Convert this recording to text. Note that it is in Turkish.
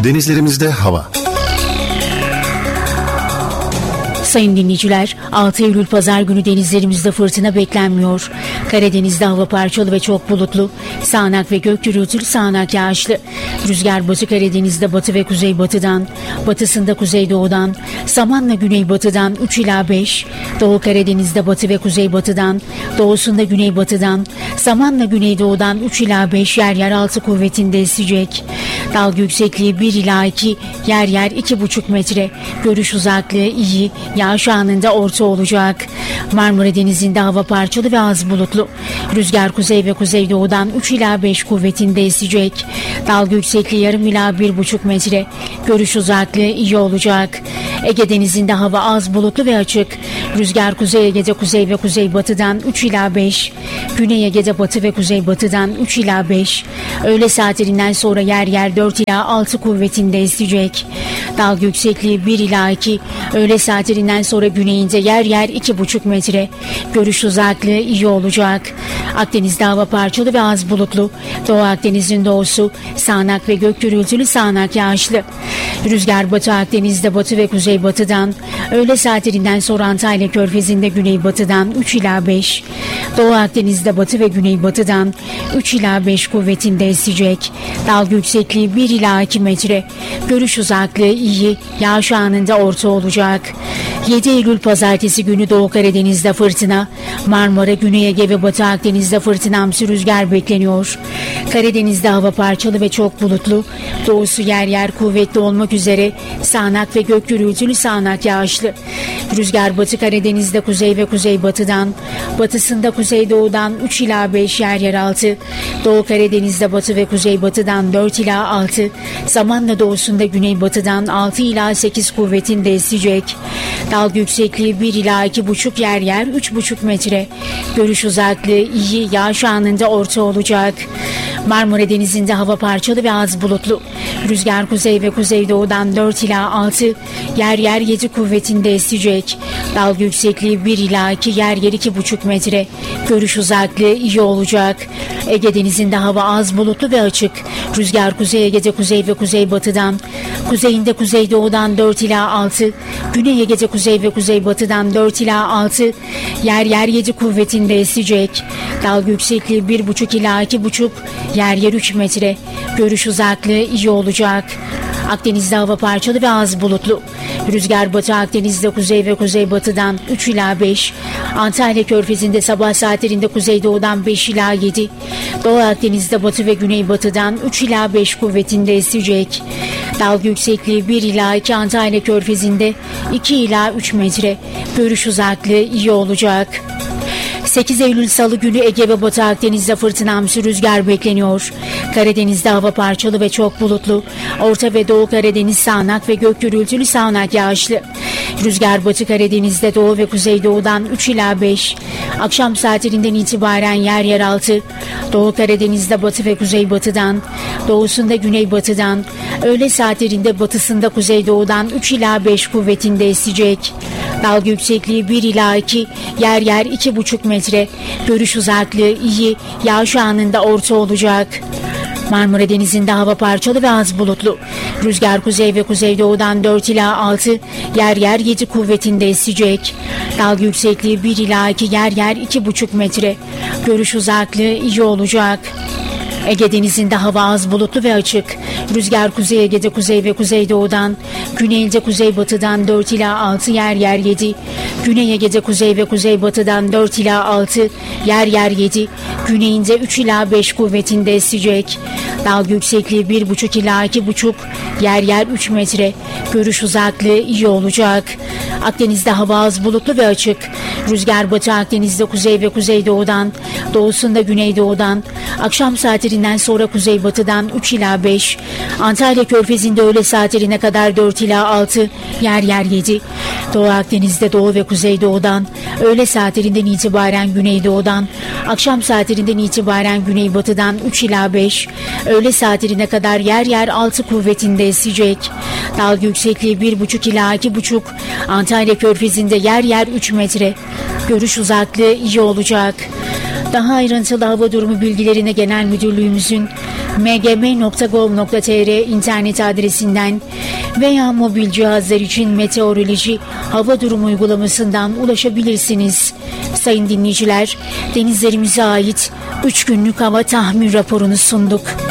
Denizlerimizde hava. Sayın dinleyiciler, 6 Eylül Pazar günü denizlerimizde fırtına beklenmiyor. Karadeniz'de hava parçalı ve çok bulutlu. Sağanak ve gök gürültülü, sağanak yağışlı. Rüzgar Batı Karadeniz'de batı ve kuzeybatıdan, batısında kuzeydoğudan, Samanla güneybatıdan 3 ila 5, Doğu Karadeniz'de batı ve kuzeybatıdan, doğusunda güneybatıdan, Samanla güneydoğudan 3 ila 5, yer yer 6 kuvvetinde esecek. Dalga yüksekliği 1 ila 2, yer yer 2,5 metre. Görüş uzaklığı iyi, yağış anında orta olacak. Marmara Denizi'nde hava parçalı ve az bulutlu. Rüzgar kuzey ve kuzeydoğudan 3 ila 5 kuvvetinde esecek. Dalga yüksekliği yarım ila 1,5 metre. Görüş uzaklığı iyi olacak. Ege Denizi'nde hava az bulutlu ve açık. Rüzgar Kuzey Ege'de kuzey ve kuzeybatıdan 3 ila 5. Güney Ege'de batı ve kuzeybatıdan 3 ila 5. Öğle saatlerinden sonra yer yer 4 ila 6 kuvvetinde esecek. Dalga yüksekliği 1 ila 2. Öğle saatlerinden sonra güneyinde yer yer 2,5 metre. Görüş uzaklığı iyi olacak. Akdeniz'de hava parçalı ve az bulutlu. Doğu Akdeniz'in doğusu sağanak ve gök gürültülü, sağanak yağışlı. Rüzgar Batı Akdeniz'de batı ve kuzeybatıdan, öğle saatlerinden sonra Antalya Körfezi'nde güneybatıdan 3 ila 5. Doğu Akdeniz'de batı ve güneybatıdan 3 ila 5 kuvvetinde esecek. Dalga yüksekliği 1 ila 2 metre. Görüş uzaklığı iyi, yağış anında orta olacak. 7 Eylül Pazartesi günü Doğu Karadeniz'de fırtına, Marmara, Güney Ege ve Batı Akdeniz'de fırtınamsı rüzgar bekleniyor. Karadeniz'de hava parçalı ve çok bulutlu, doğusu yer yer kuvvetli olmak üzere sağanak ve gök gürültülü, sağanak yağışlı. Rüzgar Batı Karadeniz'de kuzey ve kuzeybatıdan, batısında kuzeydoğudan 3 ila 5, yer yer 6. Doğu Karadeniz'de batı ve kuzeybatıdan 4 ila 6. Zamanla doğusunda güneybatıdan 6 ila 8 kuvvetinde esecek. Dalga yüksekliği 1 ila 2,5, yer yer 3,5 metre. Görüş uzaklığı iyi, yağış anında orta olacak. Marmara Denizi'nde hava parçalı ve az bulutlu. Rüzgar kuzey ve kuzeydoğudan 4 ila 6, yer yer 7 kuvvetinde esecek. Dalga yüksekliği 1 ila 2, yer yer 2,5 metre. Görüş uzaklığı iyi olacak. Ege Denizi'nde hava az bulutlu ve açık. Rüzgar Kuzey Ege'de kuzey ve kuzeybatıdan, kuzeyinde kuzeydoğudan 4 ila 6, Güney Ege'de kuzey ve kuzeybatıdan 4 ila 6, yer yer 7 kuvvetinde esecek. Dalga yüksekliği 1,5 ila 2,5, yer yer 3 metre. Görüş uzaklığı iyi olacak. Akdeniz'de hava parçalı ve az bulutlu. Rüzgar Batı Akdeniz'de kuzey ve kuzeybatıdan 3 ila 5. Antalya Körfezi'nde sabah saatlerinde kuzeydoğudan 5 ila 7. Doğu Akdeniz'de batı ve güneybatıdan 3 ila 5 kuvvetinde esecek. Dalga yüksekliği 1 ila 2, Antalya Körfezi'nde 2 ila 3 metre. Görüş uzaklığı iyi olacak. 8 Eylül Salı günü Ege ve Batı Akdeniz'de fırtınamsı rüzgar bekleniyor. Karadeniz'de hava parçalı ve çok bulutlu. Orta ve Doğu Karadeniz sağanak ve gök gürültülü, sağanak yağışlı. Rüzgar Batı Karadeniz'de doğu ve kuzeydoğudan 3 ila 5. Akşam saatlerinden itibaren yer yer 6. Doğu Karadeniz'de batı ve kuzeybatıdan, doğusunda güneybatıdan, öğle saatlerinde batısında kuzeydoğudan 3 ila 5 kuvvetinde esecek. Dalga yüksekliği 1 ila 2, yer yer 2,5 metre. Görüş uzaklığı iyi, yağış anında orta olacak. Marmara Denizi'nde hava parçalı ve az bulutlu. Rüzgar kuzey ve kuzeydoğudan 4 ila 6, yer yer 7 kuvvetinde esecek. Dalga yüksekliği 1 ila 2, yer yer 2,5 metre. Görüş uzaklığı iyi olacak. Ege Denizi'nde hava az bulutlu ve açık. Rüzgar Kuzey Ege'de kuzey ve kuzeydoğudan, güneyde kuzeybatıdan 4 ila 6, yer yer 7. Güney Ege'de kuzey ve kuzeybatıdan 4 ila 6, yer yer 7. Güneyinde 3 ila 5 kuvvetinde esecek. Dalga yüksekliği 1,5 ila 2,5, yer yer 3 metre. Görüş uzaklığı iyi olacak. Akdeniz'de hava az bulutlu ve açık. Rüzgar Batı Akdeniz'de kuzey ve kuzeydoğudan, doğusunda güneydoğudan, akşam saatlerinden sonra kuzeybatıdan 3 ila 5. Antalya Körfezi'nde öğle saatlerine kadar 4 ila 6, yer yer 7. Doğu Akdeniz'de doğu ve kuzeydoğudan, öğle saatlerinden itibaren güneydoğudan, akşam saatlerinden itibaren güneybatıdan 3 ila 5. Öğle saatlerine kadar yer yer 6 kuvvetinde esecek. Dalga yüksekliği 1,5 ila 2,5. Antalya Körfezi'nde yer yer 3 metre. Görüş uzaklığı iyi olacak. Daha ayrıntılı hava durumu bilgilerine Genel Müdürlüğümüzün mgm.gov.tr internet adresinden veya mobil cihazlar için meteoroloji hava durumu uygulamasından ulaşabilirsiniz. Sayın dinleyiciler, denizlerimize ait 3 günlük hava tahmin raporunu sunduk.